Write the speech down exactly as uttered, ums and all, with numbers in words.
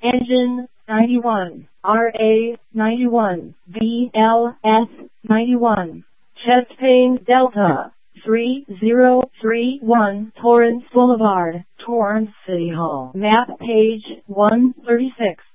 Engine, ninety-one. R A, ninety-one. V L S, ninety-one. Chest pain Delta, three zero three one. Torrance Boulevard, Torrance City Hall. Map page, one thirty-six.